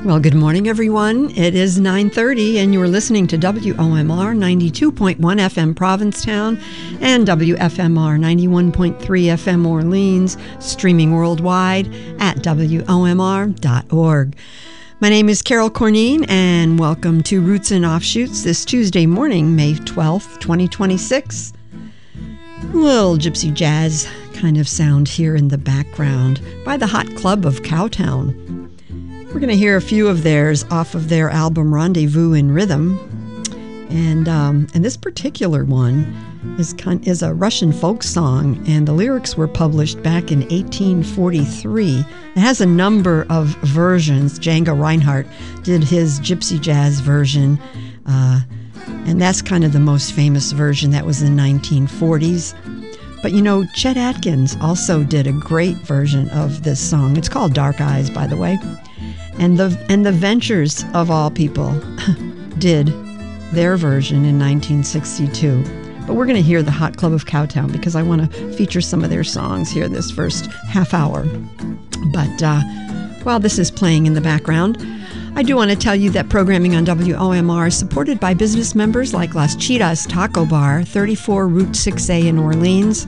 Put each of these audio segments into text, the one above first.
Well, good morning, everyone. It is 9:30, and you're listening to WOMR 92.1 FM Provincetown and WFMR 91.3 FM Orleans, streaming worldwide at WOMR.org. My name is Carol Corneen, and welcome to Roots and Offshoots this Tuesday morning, May 12th, 2026. A little gypsy jazz kind of sound here in the background by the Hot Club of Cowtown. We're going to hear a few of theirs off of their album Rendezvous in Rhythm. And this particular one is a Russian folk song, and the lyrics were published back in 1843. It has a number of versions. Django Reinhardt did his gypsy jazz version, and that's kind of the most famous version. That was in the 1940s. But you know, Chet Atkins also did a great version of this song. It's called Dark Eyes, by the way. And the Ventures, of all people, did their version in 1962. But we're going to hear the Hot Club of Cowtown because I want to feature some of their songs here this first half hour. But while this is playing in the background, I do want to tell you that programming on WOMR is supported by business members like Las Chitas Taco Bar, 34 Route 6A in Orleans,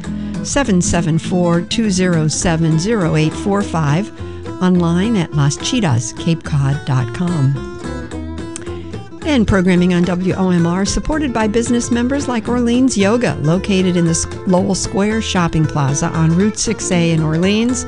774-207-0845, online at lascheetascapecod.com. And programming on WOMR supported by business members like Orleans Yoga, located in the Lowell Square Shopping Plaza on Route 6A in Orleans,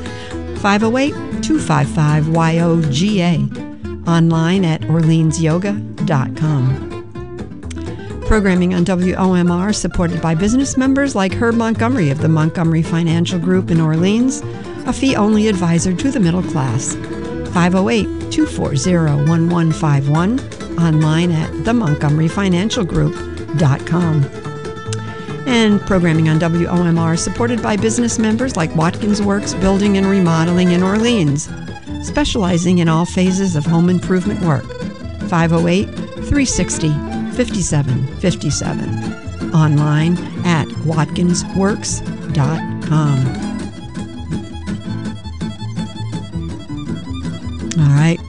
508-255-YOGA, online at orleansyoga.com. Programming on WOMR supported by business members like Herb Montgomery of the Montgomery Financial Group in Orleans, a fee-only advisor to the middle class. 508-240-1151, online at themontgomeryfinancialgroup.com. And programming on WOMR supported by business members like Watkins Works Building and Remodeling in Orleans, specializing in all phases of home improvement work. 508-360-5757, online at watkinsworks.com. All right.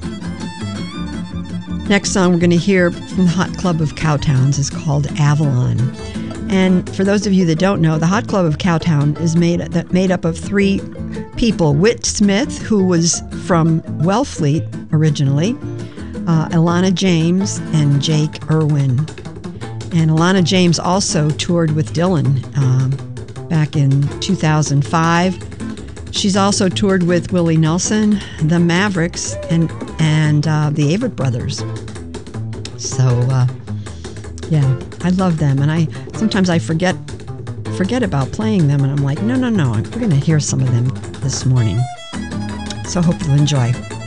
Next song we're going to hear from the Hot Club of Cowtowns is called Avalon. And for those of you that don't know, the Hot Club of Cowtown is made up of three people. Whit Smith, who was from Wellfleet originally, Alana James, and Jake Irwin. And Alana James also toured with Dylan back in 2005. She's also toured with Willie Nelson, the Mavericks, and the Avett Brothers. So, yeah, I love them, and sometimes I forget about playing them, and I'm like, no, we're going to hear some of them this morning. So, hope you'll enjoy.